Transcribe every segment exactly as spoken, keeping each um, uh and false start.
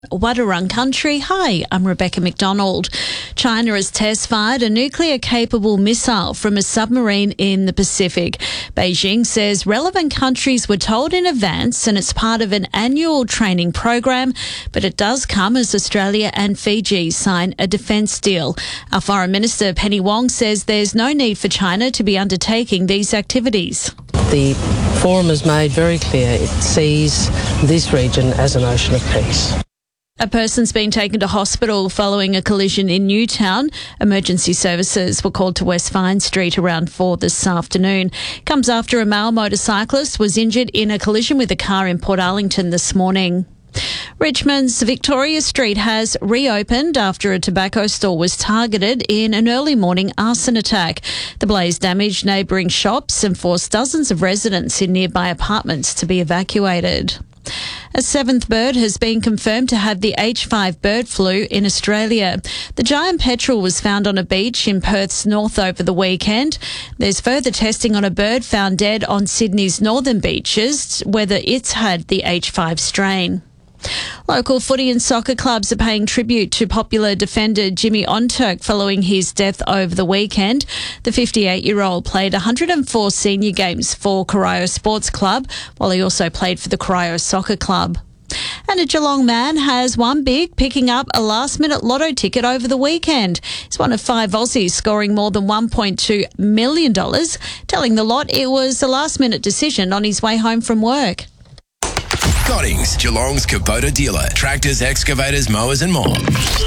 Wadawurrung Country. Hi, I'm Rebecca McDonald. China has test-fired a nuclear-capable missile from a submarine in the Pacific. Beijing says relevant countries were told in advance and it's part of an annual training program, but it does come as Australia and Fiji sign a defence deal. Our Foreign Minister Penny Wong says there's no need for China to be undertaking these activities. The forum has made very clear it sees this region as an ocean of peace. A person's been taken to hospital following a collision in Newtown. Emergency services were called to West Vine Street around four this afternoon. Comes after a male motorcyclist was injured in a collision with a car in Port Arlington this morning. Richmond's Victoria Street has reopened after a tobacco store was targeted in an early morning arson attack. The blaze damaged neighbouring shops and forced dozens of residents in nearby apartments to be evacuated. A seventh bird has been confirmed to have the H five bird flu in Australia. The giant petrel was found on a beach in Perth's north over the weekend. There's further testing on a bird found dead on Sydney's northern beaches, whether it's had the H five strain. Local footy and soccer clubs are paying tribute to popular defender Jimmy Onturk following his death over the weekend. The fifty-eight-year-old played one hundred four senior games for Corio Sports Club, while he also played for the Corio Soccer Club. And a Geelong man has won big, picking up a last-minute lotto ticket over the weekend. He's one of five Aussies scoring more than one point two million dollars, telling the lot it was a last-minute decision on his way home from work. Cottings, Geelong's Kubota dealer. Tractors, excavators, mowers and more.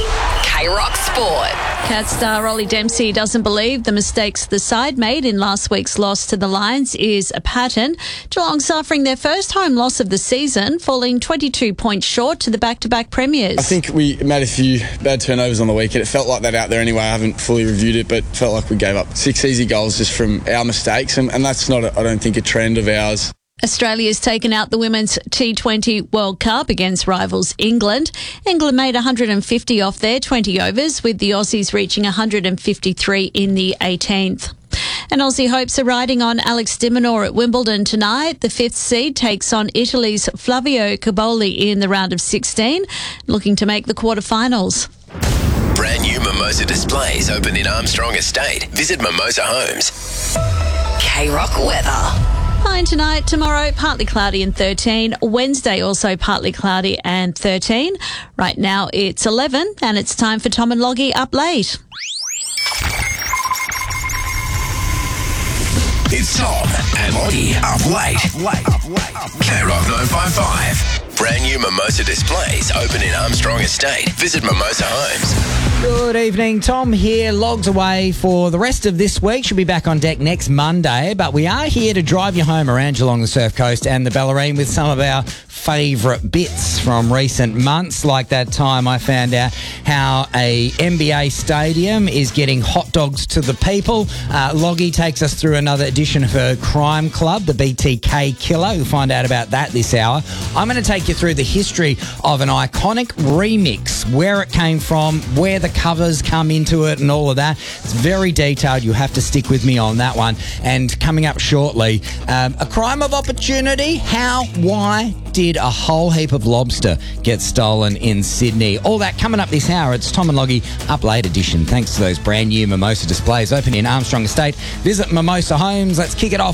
K-Rock Sport. Cat star Ollie Dempsey doesn't believe the mistakes the side made in last week's loss to the Lions is a pattern. Geelong suffering their first home loss of the season, falling twenty-two points short to the back-to-back premiers. I think we made a few bad turnovers on the weekend. It felt like that out there anyway. I haven't fully reviewed it, but felt like we gave up six easy goals just from our mistakes, and, and that's not, a, I don't think, a trend of ours. Australia's taken out the Women's T twenty World Cup against rivals England. England made one hundred fifty off their twenty overs, with the Aussies reaching one hundred fifty-three in the eighteenth. And Aussie hopes are riding on Alex de Minaur at Wimbledon tonight. The fifth seed takes on Italy's Flavio Cobolli in the round of sixteen, looking to make the quarterfinals. Brand new Mimosa displays open in Armstrong Estate. Visit Mimosa Homes. K-Rock weather. Fine tonight, tomorrow partly cloudy and thirteen. Wednesday also partly cloudy and thirteen. Right now it's eleven and it's time for Tom and Loggy Up Late. It's Tom and Loggy Up Late. K-Rock nine five five. Brand new Mimosa displays open in Armstrong Estate. Visit Mimosa Homes. Good evening, Tom here, logs away for the rest of this week. Should be back on deck next Monday, but we are here to drive you home around Geelong, the Surf Coast and the Bellarine with some of our favourite bits from recent months, like that time I found out how a N B A stadium is getting hot dogs to the people. Uh, Loggy takes us through another edition of her crime club, the B T K Killer. We'll find out about that this hour. I'm going to take you through the history of an iconic remix, where it came from, where the covers come into it and all of that. It's very detailed. You have to stick with me on that one. And coming up shortly, um, a crime of opportunity. How, why did a whole heap of lobster get stolen in Sydney? All that coming up this hour. It's Tom and Loggy Up Late edition. Thanks to those brand new Mimosa displays open in Armstrong Estate. Visit Mimosa Homes. Let's kick it off